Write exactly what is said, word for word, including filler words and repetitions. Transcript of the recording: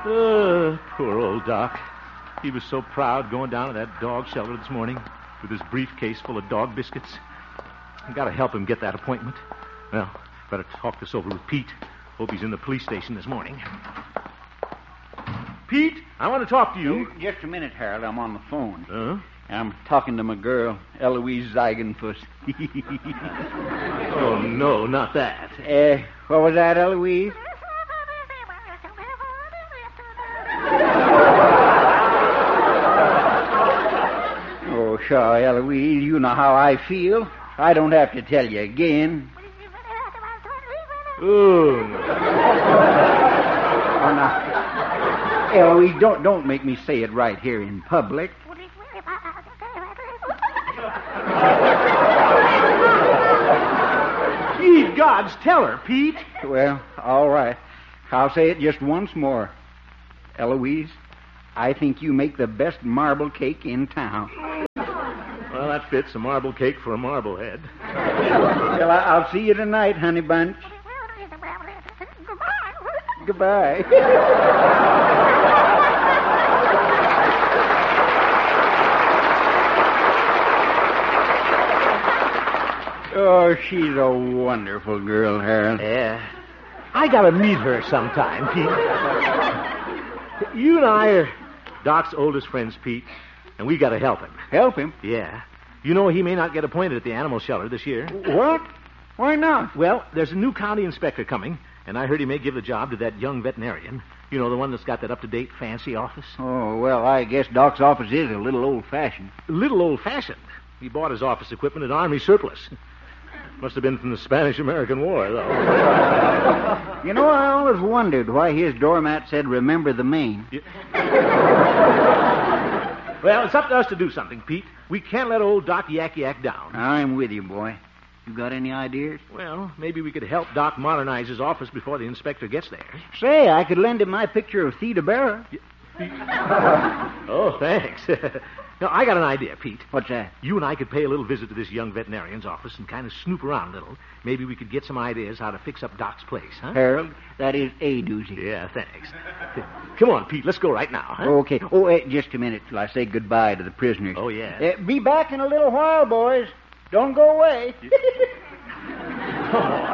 Uh, poor old Doc. He was so proud going down to that dog shelter this morning with his briefcase full of dog biscuits. I gotta help him get that appointment. Well, better talk this over with Pete. Hope he's in the police station this morning. Pete, I want to talk to you. Oh, just a minute, Harold. I'm on the phone. Uh? I'm talking to my girl, Eloise Zeigenfuss. Oh, no, not that. Uh, what was that, Eloise? Oh, sure, Eloise, you know how I feel. I don't have to tell you again. Oh, no. Oh, now, Eloise, don't, don't make me say it right here in public. Ye gods, tell her, Pete. Well, all right. I'll say it just once more. Eloise, I think you make the best marble cake in town. Well, that fits a marble cake for a marblehead. Well, I- I'll see you tonight, honey bunch. Goodbye. Oh, she's a wonderful girl, Harold. Yeah. I gotta meet her sometime, Pete. You and I are Doc's oldest friends, Pete, and we gotta help him. Help him? Yeah. You know he may not get appointed at the animal shelter this year. What? Why not? Well, there's a new county inspector coming, and I heard he may give the job to that young veterinarian. You know, the one that's got that up-to-date fancy office. Oh, well, I guess Doc's office is a little old-fashioned. A little old-fashioned. He bought his office equipment at Army surplus. Must have been from the Spanish-American War, though. You know, I always wondered why his doormat said, "Remember the Maine." Yeah. Well, it's up to us to do something, Pete. We can't let old Doc yak yak down. I'm with you, boy. You got any ideas? Well, maybe we could help Doc modernize his office before the inspector gets there. Say, I could lend him my picture of Theda Barra. Oh, thanks. Now, I got an idea, Pete. What's that? You and I could pay a little visit to this young veterinarian's office and kind of snoop around a little. Maybe we could get some ideas how to fix up Doc's place, huh? Harold, that is a doozy. Yeah, thanks. Come on, Pete, let's go right now, huh? Okay. Oh, uh, just a minute till I say goodbye to the prisoners. Oh, yeah. Uh, be back in a little while, boys. Don't go away. Oh,